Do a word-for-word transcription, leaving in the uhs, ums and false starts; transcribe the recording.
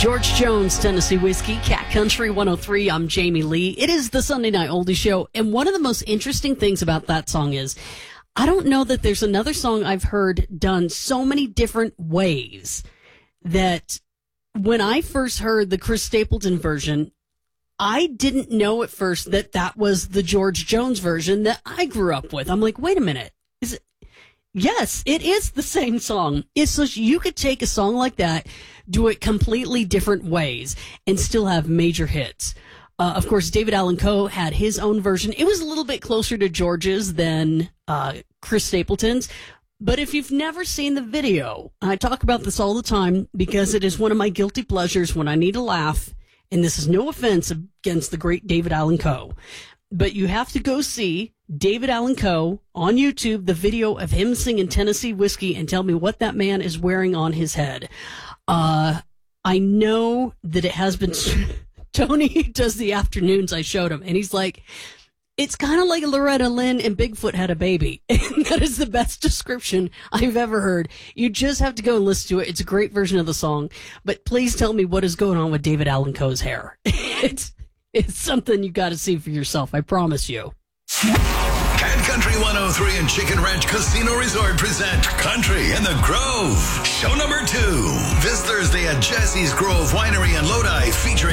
George Jones, Tennessee Whiskey, Cat Country one oh three. I'm Jamie Lee. It is the Sunday Night Oldie Show, and one of the most interesting things about that song is I don't know that there's another song I've heard done so many different ways that when I first heard the Chris Stapleton version, I didn't know at first that that was the George Jones version that I grew up with. I'm like, wait a minute. Is it? Yes, it is the same song. It's so you could take a song like that, do it completely different ways, and still have major hits. Uh, of course, David Allan Coe had his own version. It was a little bit closer to George's than uh, Chris Stapleton's. But if you've never seen the video, I talk about this all the time because it is one of my guilty pleasures when I need a laugh. And this is no offense against the great David Allan Coe. But you have to go see David Allan Coe on YouTube, the video of him singing Tennessee Whiskey, and tell me what that man is wearing on his head. Uh, I know that it has been... Tony does the afternoons, I showed him, and he's like, it's kind of like Loretta Lynn and Bigfoot had a baby. And that is the best description I've ever heard. You just have to go and listen to it. It's a great version of the song. But please tell me what is going on with David Allan Coe's hair. It's, it's something you got to see for yourself, I promise you. Cat Country one oh three and Chicken Ranch Casino Resort present Country in the Grove. Show number two. This Thursday at Jesse's Grove Winery in Lodi, featuring